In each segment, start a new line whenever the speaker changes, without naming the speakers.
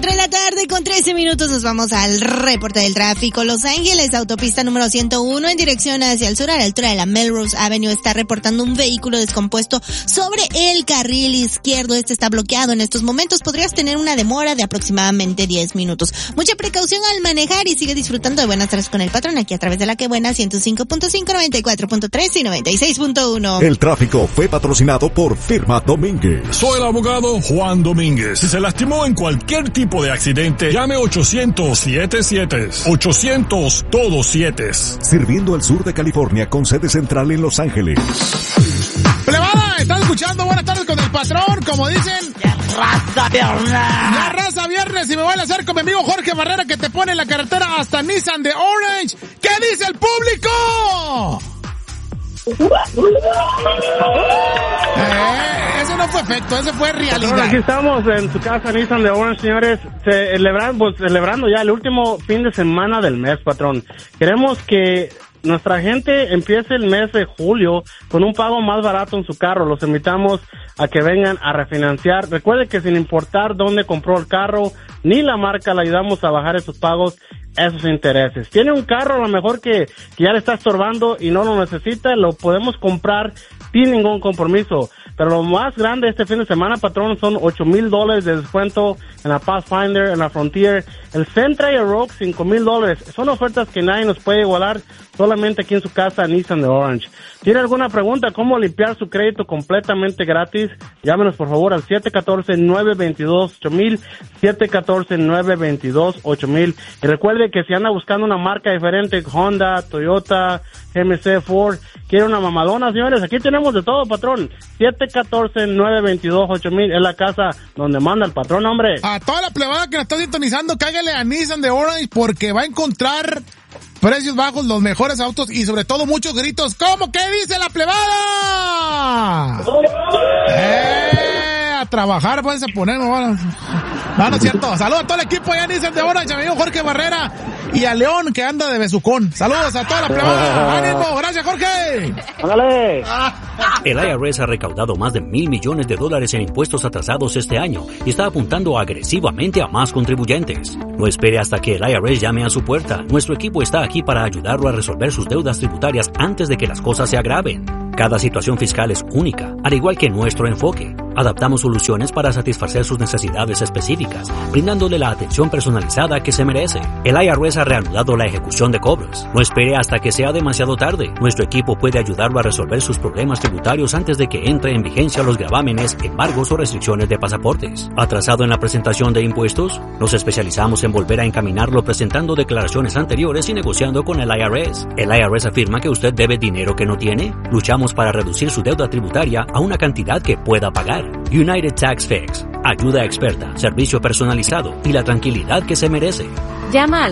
4:13 nos vamos al reporte del tráfico. Los Ángeles, autopista número 101 en dirección hacia el sur a la altura de la Melrose Avenue, está reportando un vehículo descompuesto sobre el carril izquierdo. Este está bloqueado en estos momentos. Podrías tener una demora de aproximadamente 10 minutos. Mucha precaución al manejar y sigue disfrutando de Buenas Tardes con el Patrón aquí a través de La Que Buena 105.5, 94.3 y 96.1.
El tráfico fue patrocinado por Firma Domínguez.
Soy el abogado Juan Domínguez. Si se lastimó en cualquier tipo de accidente, llame 800-77. 800 todos 7.
Sirviendo al sur de California con sede central en Los Ángeles.
Plebada, ¿estás escuchando Buenas Tardes con el Patrón? Como dicen,
raza viernes.
La raza viernes, y me voy a hacer con mi amigo Jorge Barrera, que te pone en la carretera hasta Nissan de Orange. ¿Qué dice el público? Ese no fue efecto, ese fue realidad.
Bueno, aquí estamos en su casa Nissan de Orange, señores, celebrando ya el último fin de semana del mes, patrón. Queremos que nuestra gente empiece el mes de julio con un pago más barato en su carro. Los invitamos a que vengan a refinanciar. Recuerde que sin importar dónde compró el carro ni la marca, le ayudamos a bajar esos pagos, esos intereses. Tiene un carro a lo mejor que ya le está estorbando y no lo necesita, lo podemos comprar sin ningún compromiso. Pero lo más grande este fin de semana, patrón, son $8,000 de descuento en la Pathfinder, en la Frontier, el Sentra y el Rogue, $5,000. Son ofertas que nadie nos puede igualar, solamente aquí en su casa, Nissan de Orange. ¿Tiene alguna pregunta? ¿Cómo limpiar su crédito completamente gratis? Llámenos por favor al 714-922-8000, 714-922-8000. Y recuerde que si anda buscando una marca diferente, Honda, Toyota, GMC, Ford, quiere una mamadona, señores, aquí tenemos de todo, patrón. 714-922-8000 es la casa donde manda el patrón, hombre.
A toda la plebada que nos está sintonizando, cáigale a Nissan de Orange porque va a encontrar precios bajos, los mejores autos y sobre todo muchos gritos. ¿Cómo que dice la plebada? A trabajar, pues a poner, no es cierto. Saludos a todo el equipo allá en Nissan de Orange, amigo Jorge Barrera, y a León que anda de besucón. Saludos a toda la plebada. ¡Ánimo! ¡Gracias, Jorge!
¡Ándale!
El IRS ha recaudado más de $1,000 millones en impuestos atrasados este año y está apuntando agresivamente a más contribuyentes. No espere hasta que el IRS llame a su puerta. Nuestro equipo está aquí para ayudarlo a resolver sus deudas tributarias antes de que las cosas se agraven. Cada situación fiscal es única, al igual que nuestro enfoque. Adaptamos soluciones para satisfacer sus necesidades específicas, brindándole la atención personalizada que se merece. El IRS ha reanudado la ejecución de cobros. No espere hasta que sea demasiado tarde. Nuestro equipo puede ayudarlo a resolver sus problemas tributarios antes de que entre en vigencia los gravámenes, embargos o restricciones de pasaportes. ¿Atrasado en la presentación de impuestos? Nos especializamos en volver a encaminarlo presentando declaraciones anteriores y negociando con el IRS. ¿El IRS afirma que usted debe dinero que no tiene? Luchamos para reducir su deuda tributaria a una cantidad que pueda pagar. United Tax Fix. Ayuda experta, servicio personalizado y la tranquilidad que se merece.
Llama al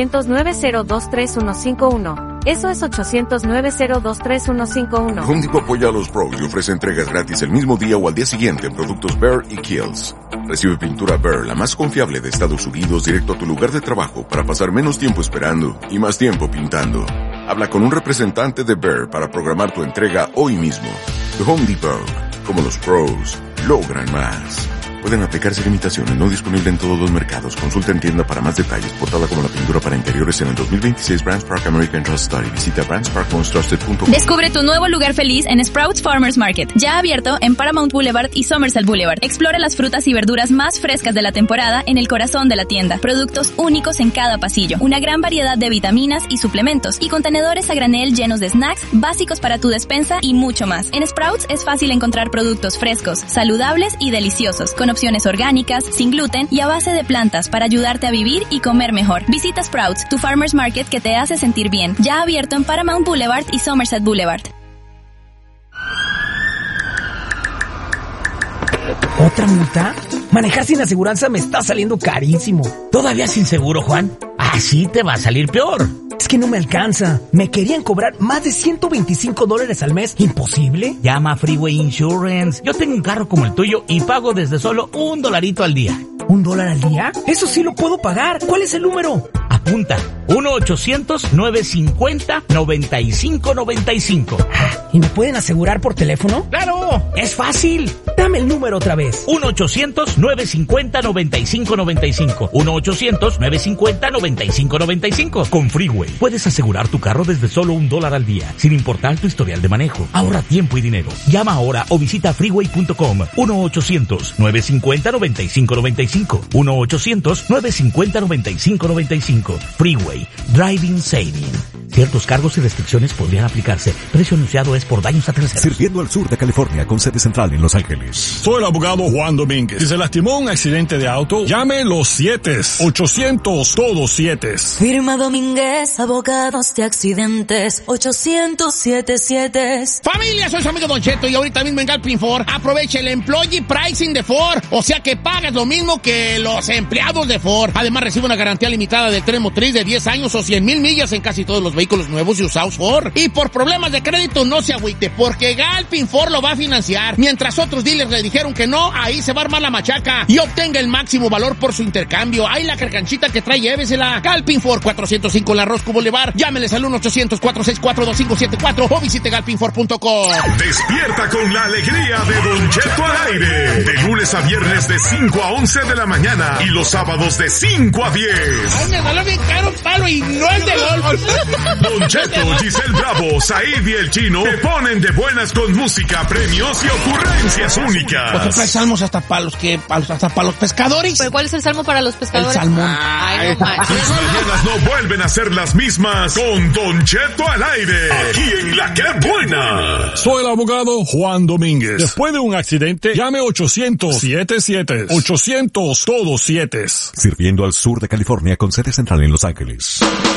800-902-3151. Eso es 800-902-3151.
Home Depot apoya a los pros y ofrece entregas gratis el mismo día o al día siguiente en productos Behr y Kiehl's. Recibe pintura Behr, la más confiable de Estados Unidos, directo a tu lugar de trabajo para pasar menos tiempo esperando y más tiempo pintando. Habla con un representante de Behr para programar tu entrega hoy mismo. The Home Depot. Como los pros logran más. Pueden aplicarse limitaciones, no disponible en todos los mercados. Consulta en tienda para más detalles. Portada como la pintura para interiores en el 2026 Brands Park American Trust Study. Visita brandsparkmostrusted.com.
Descubre tu nuevo lugar feliz en Sprouts Farmers Market, ya abierto en Paramount Boulevard y Somerset Boulevard. Explora las frutas y verduras más frescas de la temporada en el corazón de la tienda. Productos únicos en cada pasillo. Una gran variedad de vitaminas y suplementos y contenedores a granel llenos de snacks básicos para tu despensa y mucho más. En Sprouts es fácil encontrar productos frescos, saludables y deliciosos, con opciones orgánicas, sin gluten y a base de plantas para ayudarte a vivir y comer mejor. Visita Sprouts, tu farmers market que te hace sentir bien. Ya abierto en Paramount Boulevard y Somerset Boulevard.
¿Otra multa? Manejar sin aseguranza me está saliendo carísimo. ¿Todavía sin seguro, Juan? Así te va a salir peor. Es que no me alcanza. Me querían cobrar más de $125 al mes. ¿Imposible?
Llama a Freeway Insurance. Yo tengo un carro como el tuyo y pago desde solo $1 al día.
¿$1 al día? Eso sí lo puedo pagar. ¿Cuál es el número?
Apunta.
1-800-950-9595. ¿Y me pueden asegurar por teléfono?
¡Claro!
Es fácil. Dame el número otra vez. 1-800-950-9595. 1-800-950-9595. Con Freeway puedes asegurar tu carro desde solo $1 al día, sin importar tu historial de manejo. Ahorra tiempo y dinero. Llama ahora o visita freeway.com. 1-800-950-9595. 1-800-950-9595. Freeway. Driving Saving. Ciertos cargos y restricciones podrían aplicarse. Precio anunciado es por daños a terceros.
Sirviendo al sur de California con sede central en Los Ángeles.
Soy el abogado Juan Domínguez. Si se lastimó en un accidente de auto, llame los 7-800 todos 7.
Firma Domínguez, abogados de accidentes, 800-7-7.
Familia, soy su amigo Don Cheto y ahorita mismo en Galpin Ford aprovecha el Employee Pricing de Ford. O sea que pagas lo mismo que los empleados de Ford. Además recibe una garantía limitada del tren motriz de 10 años o 100,000 millas en casi todos los vehículos nuevos y usados Ford. Y por problemas de crédito no se agüite, porque Galpin Ford lo va a financiar. Mientras otros dealers le dijeron que no, ahí se va a armar la machaca y obtenga el máximo valor por su intercambio. Ahí la carcanchita que trae, llévesela. Galpin Ford, 405 La Rosco Boulevard. Llámeles al 1-800-464-2574 o visite galpinford.com.
Despierta con la alegría de Don Cheto al aire. De lunes a viernes de 5 a 11 de la mañana y los sábados de 5 a 10.
Ay, me salió bien caro un palo y no es de golf.
Don Cheto, Giselle Bravo, Said y el Chino te ponen de buenas con música, premios y ocurrencias únicas.
Pues hay salmos hasta para los pescadores.
¿Pero cuál es el salmo para los pescadores?
El salmón.
Ay, no manches.
Tus mañanas no vuelven a ser las mismas con Don Cheto al aire. Aquí en La Que Buena.
Soy el abogado Juan Domínguez. Después de un accidente, llame 800-7-7. 800 todos 7.
Sirviendo al sur de California con sede central en Los Ángeles.